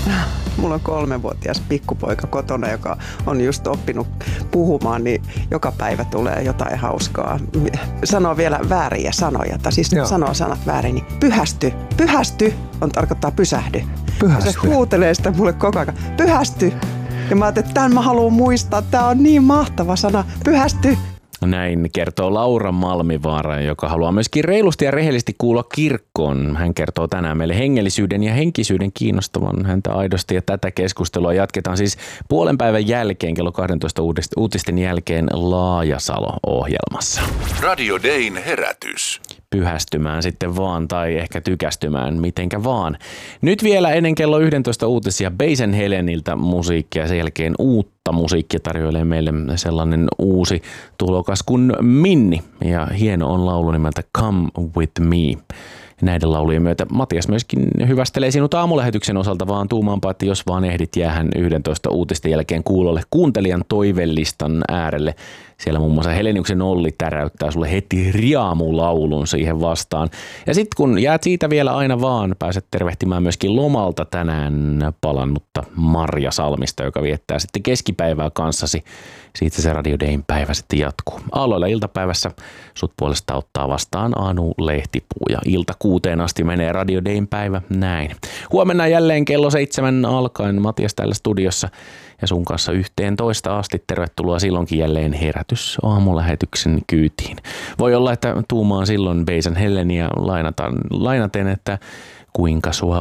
Mulla on 3-vuotias pikkupoika kotona, joka on just oppinut puhumaan, niin joka päivä tulee jotain hauskaa. Sanoo vielä vääriä sanoja, tai siis sanoo sanat väärin, niin pyhästy tarkoittaa pysähdy. Se huutelee sitä mulle koko ajan, pyhästy. Ja mä ajattelin, että tämän mä haluan muistaa, tämä on niin mahtava sana, pyhästy. Näin kertoo Laura Malmivaara, joka haluaa myöskin reilusti ja rehellisesti kuulla kirkkoon. Hän kertoo tänään meille hengellisyyden ja henkisyyden kiinnostavan häntä aidosti. Ja tätä keskustelua jatketaan siis puolen päivän jälkeen, kello 12 uutisten jälkeen Laajasalo-ohjelmassa. Radio Dayn herätys. Pyhästymään sitten vaan tai ehkä tykästymään, mitenkä vaan. Nyt vielä ennen kello 11 uutisia Basen Heleniltä musiikkia, sen jälkeen uutta musiikkia tarjoilee meille sellainen uusi tulokas kuin Minni ja hieno on laulu nimeltä Come With Me. Näiden laulujen myötä Matias myöskin hyvästelee sinut aamulähetyksen osalta vaan tuumaanpa, että jos vaan ehdit jäähän 11 uutisten jälkeen kuulolle kuuntelijan toivelistan äärelle. Siellä muun muassa Heleniuksen Olli täräyttää sulle heti riamulaulun siihen vastaan. Ja sitten kun jäät siitä vielä aina vaan, pääset tervehtimään myöskin lomalta tänään palannutta Marja Salmista, joka viettää sitten keskipäivää kanssasi. Siitä se Radio Dayn päivä sitten jatkuu. Aalloilla iltapäivässä sut puolesta ottaa vastaan Anu Lehtipuu ja ilta 6 asti menee Radio Dayn päivä näin. Huomenna jälleen kello 7 alkaen Matias täällä studiossa ja sun kanssa 11 asti. Tervetuloa silloinkin jälleen herätys aamulähetyksen kyytiin. Voi olla, että tuumaan silloin Basen Heleniä lainaten, että kuinka sua